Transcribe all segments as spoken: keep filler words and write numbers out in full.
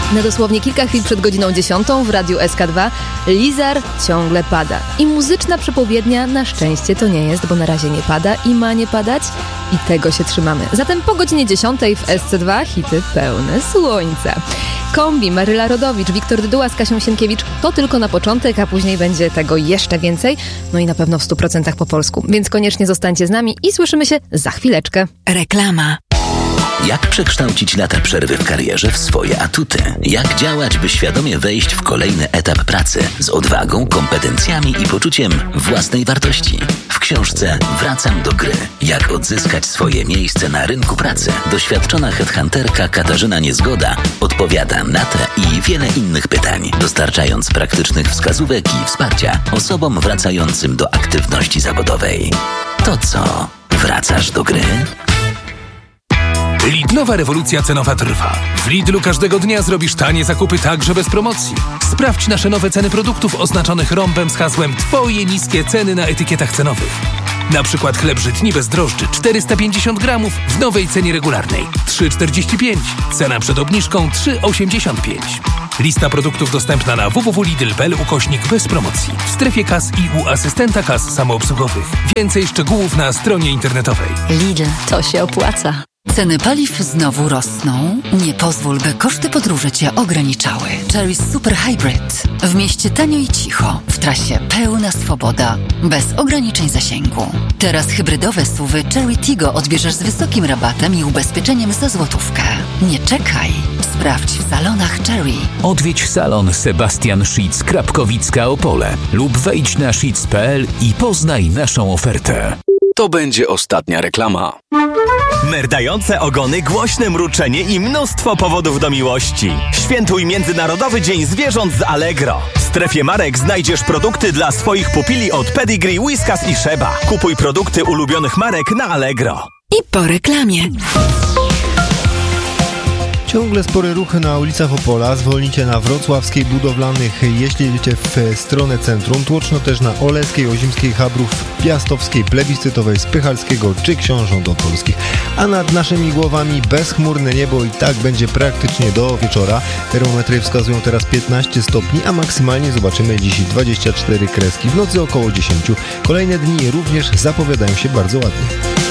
Na dosłownie kilka chwil przed godziną dziesiątą w Radiu S K dwa Lizar ciągle pada. I muzyczna przepowiednia na szczęście to nie jest, bo na razie nie pada i ma nie padać i tego się trzymamy. Zatem po godzinie dziesiątej w S C dwa hity pełne słońca. Kombi, Maryla Rodowicz, Wiktor Dyduła z Kasią Sienkiewicz to tylko na początek, a później będzie tego jeszcze więcej. No i na pewno w stu procentach po polsku. Więc koniecznie zostańcie z nami i słyszymy się za chwileczkę. Reklama. Jak przekształcić lata przerwy w karierze w swoje atuty? Jak działać, by świadomie wejść w kolejny etap pracy z odwagą, kompetencjami i poczuciem własnej wartości? W książce Wracam do gry. Jak odzyskać swoje miejsce na rynku pracy? Doświadczona headhunterka Katarzyna Niezgoda odpowiada na te i wiele innych pytań, dostarczając praktycznych wskazówek i wsparcia osobom wracającym do aktywności zawodowej. To co? Wracasz do gry? Lidlowa rewolucja cenowa trwa. W Lidlu każdego dnia zrobisz tanie zakupy także bez promocji. Sprawdź nasze nowe ceny produktów oznaczonych rąbem z hasłem Twoje niskie ceny na etykietach cenowych. Na przykład chleb żytni bez drożdży czterysta pięćdziesiąt gramów w nowej cenie regularnej trzy czterdzieści pięć. Cena przed obniżką trzy osiemdziesiąt pięć. Lista produktów dostępna na w w w kropka lidl kropka p l ukośnik bez promocji. W strefie kas i u asystenta kas samoobsługowych. Więcej szczegółów na stronie internetowej. Lidl, to się opłaca. Ceny paliw znowu rosną? Nie pozwól, by koszty podróży Cię ograniczały. Chery Super Hybrid. W mieście tanio i cicho. W trasie pełna swoboda. Bez ograniczeń zasięgu. Teraz hybrydowe S U V-y Chery Tigo odbierzesz z wysokim rabatem i ubezpieczeniem za złotówkę. Nie czekaj. Sprawdź w salonach Chery. Odwiedź salon Sebastian Szitz Krapkowicka Opole lub wejdź na szitz kropka p l i poznaj naszą ofertę. To będzie ostatnia reklama. Merdające ogony, głośne mruczenie i mnóstwo powodów do miłości. Świętuj Międzynarodowy Dzień Zwierząt z Allegro. W strefie marek znajdziesz produkty dla swoich pupili od Pedigree, Whiskas i Sheba. Kupuj produkty ulubionych marek na Allegro. I po reklamie. Ciągle spore ruchy na ulicach Opola. Zwolnicie na Wrocławskiej, Budowlanych, jeśli jedziecie w stronę centrum. Tłoczno też na Oleskiej, Ozimskiej, Chabrów, Piastowskiej, Plebiscytowej, Spychalskiego czy Książąt Opolskich. A nad naszymi głowami bezchmurne niebo i tak będzie praktycznie do wieczora. Termometry wskazują teraz piętnaście stopni, a maksymalnie zobaczymy dziś dwadzieścia cztery kreski. W nocy około dziesięć. Kolejne dni również zapowiadają się bardzo ładnie.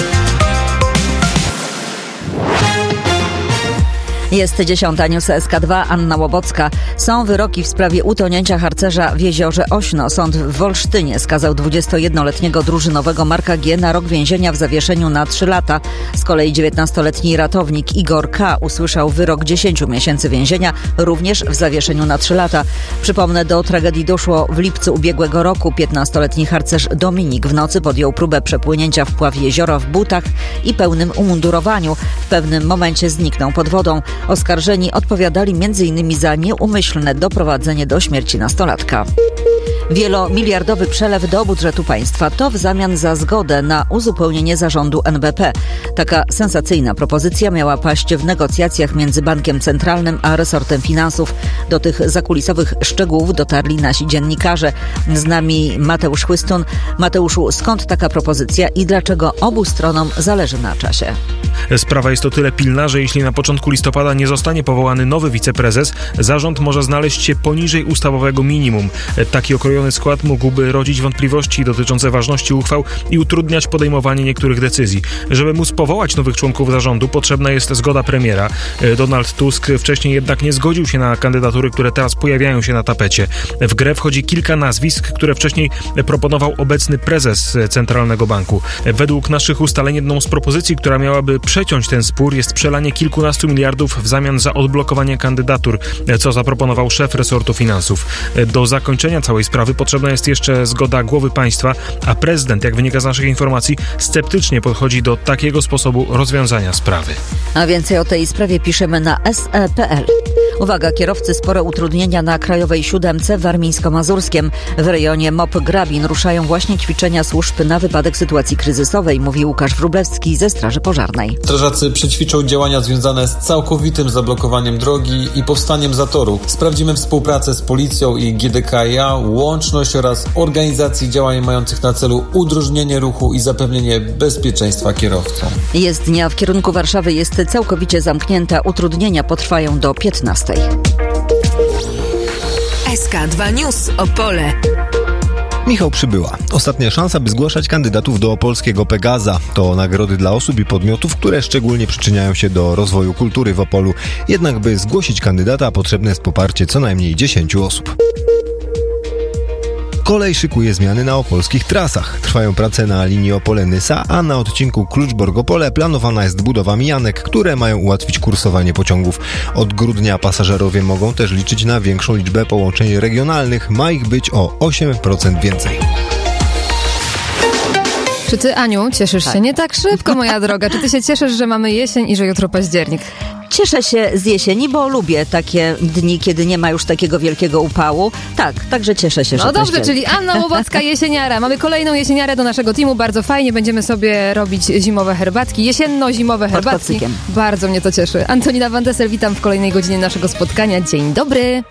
Jest dziesiąta, news S K dwa, Anna Łobocka. Są wyroki w sprawie utonięcia harcerza w jeziorze Ośno. Sąd w Wolsztynie skazał dwudziestojednoletniego drużynowego Marka G. na rok więzienia w zawieszeniu na trzy lata. Z kolei dziewiętnastoletni ratownik Igor K. usłyszał wyrok dziesięciu miesięcy więzienia, również w zawieszeniu na trzy lata. Przypomnę, do tragedii doszło w lipcu ubiegłego roku. piętnastoletni harcerz Dominik w nocy podjął próbę przepłynięcia wpław jeziora w butach i pełnym umundurowaniu. W pewnym momencie zniknął pod wodą. Oskarżeni odpowiadali między innymi za nieumyślne doprowadzenie do śmierci nastolatka. Wielomiliardowy przelew do budżetu państwa to w zamian za zgodę na uzupełnienie zarządu N B P. Taka sensacyjna propozycja miała paść w negocjacjach między Bankiem Centralnym a resortem finansów. Do tych zakulisowych szczegółów dotarli nasi dziennikarze. Z nami Mateusz Chłystun. Mateuszu, skąd taka propozycja i dlaczego obu stronom zależy na czasie? Sprawa jest o tyle pilna, że jeśli na początku listopada nie zostanie powołany nowy wiceprezes, zarząd może znaleźć się poniżej ustawowego minimum. Taki okrojony skład mógłby rodzić wątpliwości dotyczące ważności uchwał i utrudniać podejmowanie niektórych decyzji. Żeby móc powołać nowych członków zarządu, potrzebna jest zgoda premiera. Donald Tusk wcześniej jednak nie zgodził się na kandydatury, które teraz pojawiają się na tapecie. W grę wchodzi kilka nazwisk, które wcześniej proponował obecny prezes Centralnego Banku. Według naszych ustaleń jedną z propozycji, która miałaby przeciąć ten spór, jest przelanie kilkunastu miliardów w zamian za odblokowanie kandydatur, co zaproponował szef resortu finansów. Do zakończenia całej sprawy potrzebna jest jeszcze zgoda głowy państwa, a prezydent, jak wynika z naszych informacji, sceptycznie podchodzi do takiego sposobu rozwiązania sprawy. A więcej o tej sprawie piszemy na S E kropka p l. Uwaga, kierowcy, spore utrudnienia na Krajowej Siódemce w Warmińsko-Mazurskiem. W rejonie M O P Grabin ruszają właśnie ćwiczenia służb na wypadek sytuacji kryzysowej, mówi Łukasz Wróblewski ze Straży Pożarnej. Strażacy przećwiczą działania związane z całkowitym zablokowaniem drogi i powstaniem zatoru. Sprawdzimy współpracę z policją i G D K i A, łączność oraz organizacji działań mających na celu udrożnienie ruchu i zapewnienie bezpieczeństwa kierowcom. Jezdnia w kierunku Warszawy jest całkowicie zamknięta. Utrudnienia potrwają do piętnastej. S K dwa News Opole. Michał Przybyła. Ostatnia szansa, by zgłaszać kandydatów do opolskiego Pegaza. To nagrody dla osób i podmiotów, które szczególnie przyczyniają się do rozwoju kultury w Opolu. Jednak by zgłosić kandydata, potrzebne jest poparcie co najmniej dziesięciu osób. Kolej szykuje zmiany na opolskich trasach. Trwają prace na linii Opole-Nysa, a na odcinku Kluczbork-Opole planowana jest budowa mijanek, które mają ułatwić kursowanie pociągów. Od grudnia pasażerowie mogą też liczyć na większą liczbę połączeń regionalnych. Ma ich być o osiem procent więcej. Czy ty, Aniu, cieszysz tak. się? Nie tak szybko, moja droga. Czy ty się cieszysz, że mamy jesień i że jutro październik? Cieszę się z jesieni, bo lubię takie dni, kiedy nie ma już takiego wielkiego upału. Tak, także cieszę się, że No dobrze, październik. czyli Anna Łobocka, jesieniara. Mamy kolejną jesieniarę do naszego teamu. Bardzo fajnie. Będziemy sobie robić zimowe herbatki. Jesienno-zimowe herbatki. Bardzo mnie to cieszy. Antonina Van Dessel, witam w kolejnej godzinie naszego spotkania. Dzień dobry.